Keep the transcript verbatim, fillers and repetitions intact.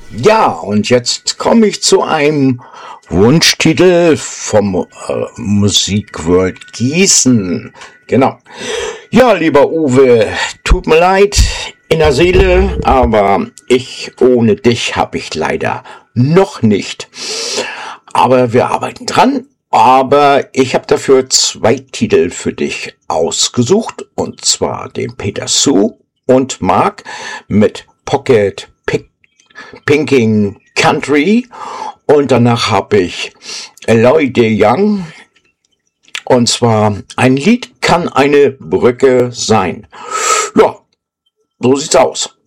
Ja, und jetzt komme ich zu einem Wunschtitel vom äh, Musikworld Gießen. Genau. Ja, lieber Uwe, tut mir leid in der Seele, aber ich ohne dich habe ich leider noch nicht. Aber wir arbeiten dran. Aber ich habe dafür zwei Titel für dich ausgesucht, und zwar den Peter Sue und Mark mit Pocket Pick Pinking Country, und danach habe ich Eloy de Young, und zwar ein Lied kann eine Brücke sein. Ja, so sieht's aus.